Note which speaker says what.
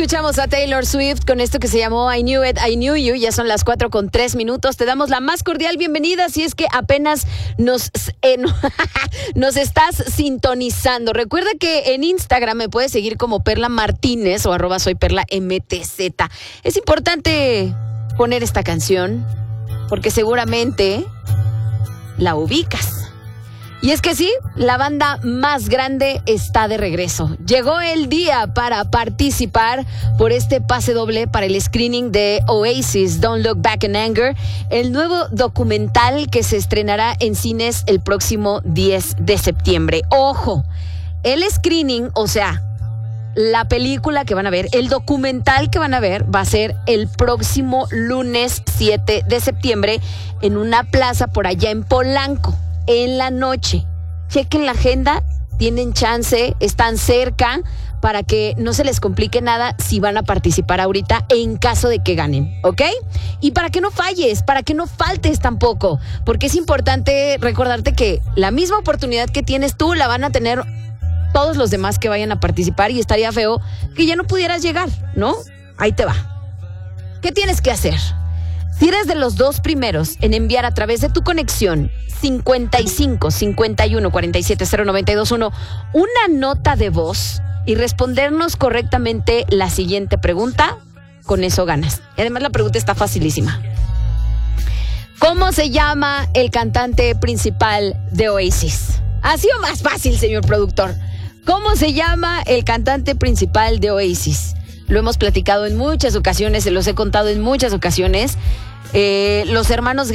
Speaker 1: escuchamos a Taylor Swift con esto que se llamó I Knew It, I Knew You. Ya son las 4:03. Te damos la más cordial bienvenida si es que apenas nos estás sintonizando. Recuerda que en Instagram me puedes seguir como Perla Martínez o @soyperlamtz. Es importante poner esta canción porque seguramente la ubicas. Y es que sí, la banda más grande está de regreso. Llegó el día para participar por este pase doble para el screening de Oasis, Don't Look Back in Anger, el nuevo documental que se estrenará en cines el próximo 10 de septiembre. ¡Ojo! El screening, o sea, la película que van a ver, el documental que van a ver, va a ser el próximo lunes 7 de septiembre en una plaza por allá en Polanco. En la noche. Chequen la agenda, tienen chance, están cerca para que no se les complique nada si van a participar ahorita en caso de que ganen, ¿ok? Y para que no falles, para que no faltes tampoco, porque es importante recordarte que la misma oportunidad que tienes tú la van a tener todos los demás que vayan a participar y estaría feo que ya no pudieras llegar, ¿no? Ahí te va. ¿Qué tienes que hacer? Si eres de los dos primeros en enviar a través de tu conexión 55 51 47 0921 una nota de voz y respondernos correctamente la siguiente pregunta, con eso ganas. Y además la pregunta está facilísima. ¿Cómo se llama el cantante principal de Oasis? ¿Así o más fácil, señor productor? ¿Cómo se llama el cantante principal de Oasis? Lo hemos platicado en muchas ocasiones, se los he contado en muchas ocasiones. Los hermanos